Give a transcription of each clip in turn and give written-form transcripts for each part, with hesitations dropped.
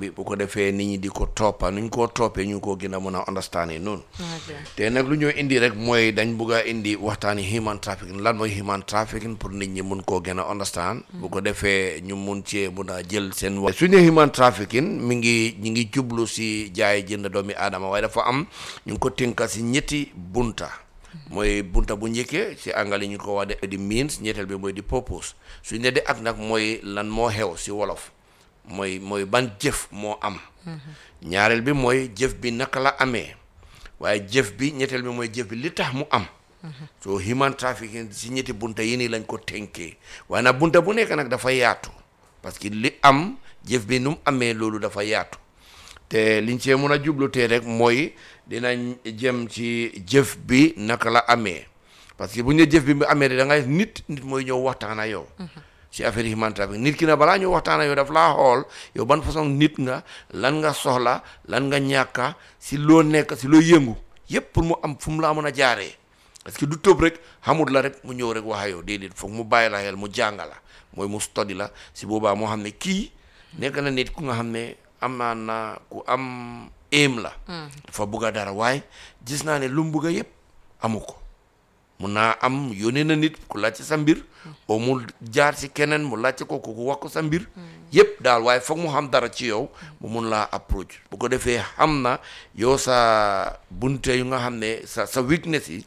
bi bu ko defee nit ñi di ko toppa nuñ koo toppee ñu ko gën a mën a understand noonu te nag lu ñoo indi rek mooy dañ bugg a indi waxtaani human trafficking lan mooy human trafficking pour nit ñi mun koo gën a understand bu ko defee ñu mun cee mun a jël seen wax su ñu human trafficking ñi ngi jublu si jaay jënd doomi aadama waaye dafa am ñu ngi ko tënka si ñetti bunta mooy bunta bu njëkkee si anglais ñu ko wax di means ñetteel bi mooy di purpose su ñu ne di ak nag mooy lan moo xew si wolof mooy ban jëf moo am ñaareel bi mooy jëf bi naka la amee waaye jëf bi ñetteel bi mooy jëf bi li tax mu am so human trafficking si ñetti bunta yi nii lañ ko tënkee waaye nag bunta bu nekk nag dafa yaatu parce que li am jëf bi nu mu amee loolu dafa yaatu te liñ cee mën a jublu tee rek mooy dinañ jëm ci jëf bi naka la amee parce que bu ñu ne jëf bi mu amee da ngay nit mooy ñëw waxtaan ak yow ci affaire human trafficking nit ki na balaa ñëw waxtaan ak yow daf laa xool yow ban façon nit nga lan nga soxla lan nga ñàkka si loo nekk si loo yëngu yépp pour mu am fu mu laa mën a jaaree parce que du tëb rek xamut la rek mu ñëw rek wax ak yow déedéet foog mu bàyyi la xel mu jànga la mooy mu study la si boobaa moo xam ne kii nekk na nit ku nga xam ne am naa na ku am aim la dafa bugg a dara waaye gis naa ne lu mu bugg a yëpp amu ko mun naa am yónnee na nit ku laajte sa mbir o mu jaar si keneen mu laajte ko ku wax ko sa mbir yëpp daal waaye foog mu xam dara ci yow mu mun laa approach bu ko defee xam na yow sa bunte yu nga xam ne sa weakness yi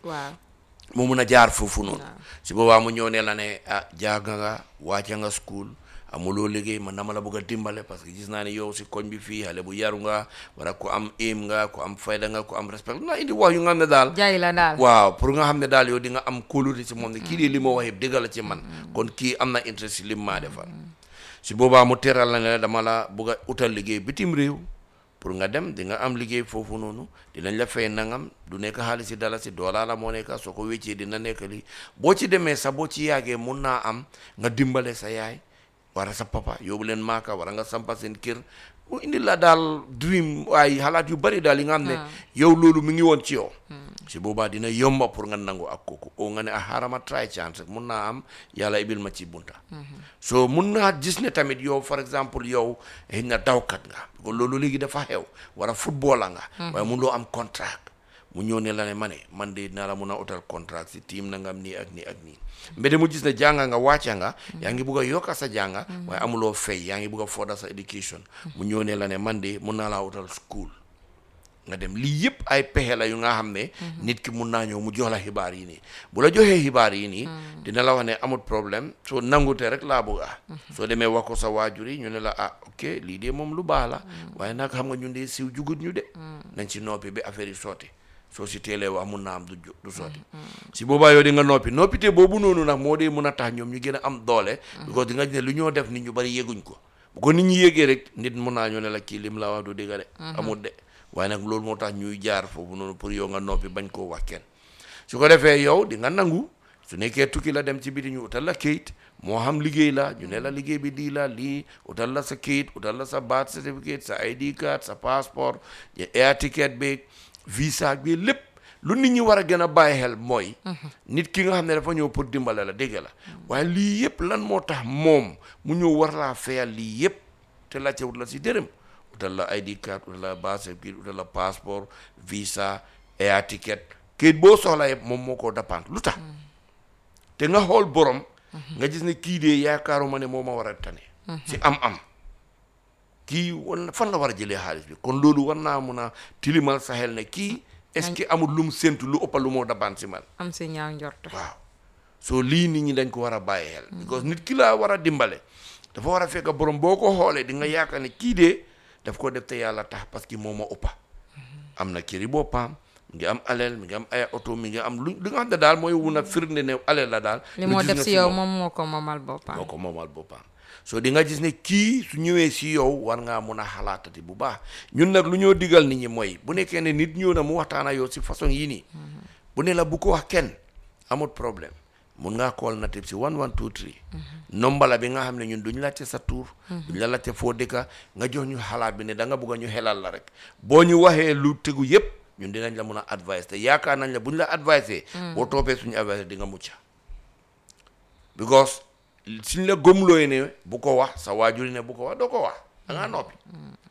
mu mun a jaar foofu noonu si boobaa mu ñëw ne la ne jaaga nga wàcca nga school amuloo liggéey man dama la bëgg a dimbale parce que gis naa ne yow si koñ bi fii xale bu yaru nga wala ku am aim nga ku am fayda nga ku am respect na indi wax yu nga xam ne daal jaay la daal waaw pour nga xam ne daal yow di nga am kóolute si moom ne kii di li ma wax yëpp dëgg la ci man kon kii am na interest si lim maa defal si boobaa mu teral la ne dama la bëgg a utal liggéey bitim réew pour nga dem di nga am liggéey foofu noonu dinañ la fay nangam du nekk xaalis si dala si doolaa la moo nekk soo ko wéccee dina nekk lii boo ci demee sax boo ci yàggee mun naa am nga dimbale sa yaay wara sa papa yóbbu leen maaka wara nga sampa seen kër mu indi la daal dream waaye xalaat yu bari daal yi nga xam ne yow loolu mi ngi woon ci yow si boobaa dina yomba pour nga nangu ak kooku o nga ne xaarama try chance rek mun naa am yàlla ibil ma ci bunta so mun naa gis ne tamit yow par exemple yow xëy na dawkat nga loolu léegi dafa xew wara football nga waaye mun loo am contract mu ñëw ne la ne man de dinaa la mun a utal contract si team na nga am nii ak nii ak nii mbede mu gis ne jànga nga wàcca nga yaa ngi bugg a yokka sa jànga waaye amuloo fay yaa ngi bugg a fooda sa education mu ñëw ne la ne man de mun naa laa utal school nga dem lii yëpp ay pexe la yu nga xam ne nit ki mun naa ñëw mu jox la xibaar yi nii bu la joxee xibaar yi nii dina la wax ne amul problème soo nangute rek laa bëgg soo demee wax ko sa waajur yi ñu ne la ok lii de moom lu baax la waaye nag xam nga ñun de siw jugut ñu de nañ ci noppi bi affaire yi sotti soo si teelee wax mun naa am du sotti si boobaa yow di nga noppite boobu noonu nag moo dee mun a tax ñoom ñu gën a am doole because di nga ne lu ñoo def nit ñu bari yéguñ ko bu ko nit ñi yégee rek nit mun naa ñoo ne la kii lim la wax du dégg de amul de waaye nag loolu moo tax ñuy jaar foofu noonu pour yow nga noppi bañ koo wax kenn su ko defee yow di nga nangu su nekkee tukki la dem ci biti ñu utal la kayit moo xam liggéey la ñu ne la liggéey bi di la lii utal la sa kayit utal la sa birth certificate sa ID card sa passeport air ticket bi visa bi lépp lu nit ñi war a gën a bàyyi xel mooy nit ki nga xam ne dafa ñëw pour dimbale la dégg la waaye lii yëpp lan moo tax moom mu ñëw war laa fayal lii yëpp te laajte wut la si dërëm utal la ID card utal la birth certificate utal la passeport visa air ticket kayit boo soxla yëpp moom moo ko dépendre lu tax te nga xool borom nga gis ne kii de yaakaaruma ne moo ma war a tane si am kii fan la war a jëlee xaalis bi kon loolu war naa mun a tilimal sa xel ne kii est-ce que amul lu mu séntu lu ëppal lu moo dabaan si man am si ñaaw njort waaw soo lii nit ñi dañ ko war a bàyyi xel because nit ki laa war a dimbale dafa war a fekk borom boo ko xoolee di nga yaakaar ne kii de daf ko def te yàlla tax parce que moo ma ëppa am na këri boppam mi ngi am aleel mi ngi am ay oto mi ngi am lu nga xam ne daal mooy wun a firnde ne aleel la daal li moo def si yow moom moo ko moomal boppam so di nga gis ne kii su ñëwee si yow war ngaa mun a xalaatati bu baax ñun nag lu ñoo digal nit ñi mooy bu nekkee ne nit ñëw na mu waxtaan ak yow si façon yii nii bu ne la bu ko wax kenn amul problème mun ngaa call na tib si 1123 nombala bi nga xam ne ñun duñ laajte sa tur duñ la laajte foo dëkka nga jox ñu xalaat bi ne da nga bëgg a ñu xelal la rek boo ñu waxee lu tegu yëpp ñun dinañ la mun a advice te yaakaar nañ la buñ la advice boo toppee suñu advice di nga mucca because suñ la gëmlooy ne bu ko wax sa waajur ne bu ko wax doo ko wax da ngaa noppi